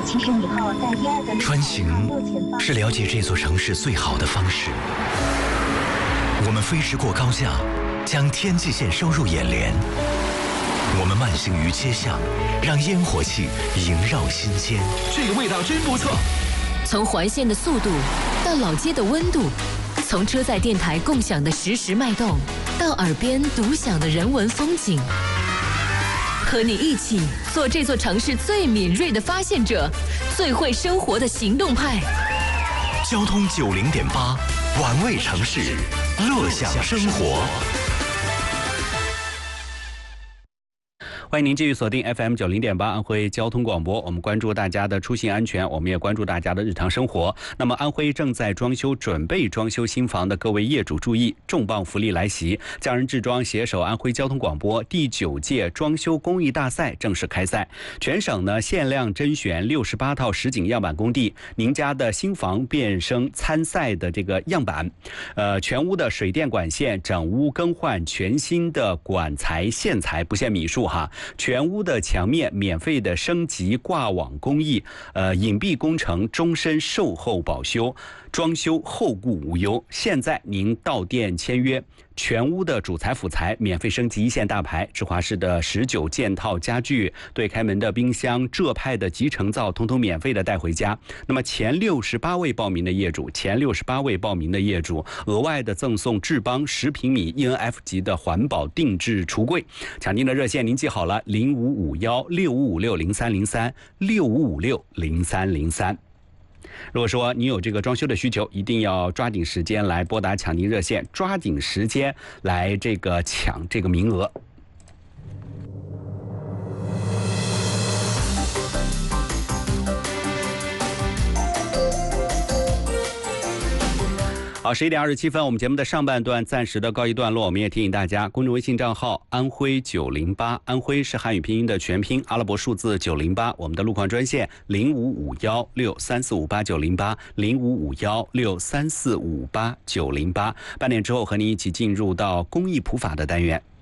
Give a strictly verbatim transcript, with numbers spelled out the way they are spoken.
起身以后，在第二个穿行是了解这座城市最好的方式。我们飞驰过高架，将天际线收入眼帘。我们慢行于街巷，让烟火气萦绕心间。 这个味道真不错。 从环线的速度到老街的温度，从车载电台共享的实时脉动，到耳边独享的人文风景。和你一起做这座城市最敏锐的发现者，最会生活的行动派。 交通九零点八，玩味城市，乐享生活。 欢迎您继续锁定 F M 九零点八安徽交通广播，我们关注大家的出行安全，我们也关注大家的日常生活。那么安徽正在装修、准备装修新房的各位业主注意，重磅福利来袭！匠人制装携手安徽交通广播第九届装修公益大赛正式开赛，全省呢限量甄选六十八套实景样板工地，您家的新房变声参赛的这个样板，呃，全屋的水电管线整屋更换全新的管材线材，不限米数哈。全屋的墙面免费的升级挂网工艺，呃，隐蔽工程终身售后保修，装修后顾无忧。现在您到店签约，全屋的主材辅材免费升级一线大牌，芝华士的十九件套家具，对开门的冰箱，浙派的集成灶，统统免费的带回家。那么前六十八位报名的业主，前六十八位报名的业主，额外的赠送智邦十平米 E N F 级的环保定制橱柜。抢订的热线您记好了，零五五幺六五五六零三零三六五五六零三零三。如果说你有这个装修的需求，一定要抓紧时间来拨打抢订热线，抓紧时间来这个抢这个名额。好，十一点二十七分，我们节目的上半段暂时的告一段落。我们也提醒大家，公众微信账号安徽九零八，安徽是汉语拼音的全拼，阿拉伯数字九零八。我们的路况专线零五五幺六三四五八九零八，零五五幺六三四五八九零八。半点之后和你一起进入到公益普法的单元。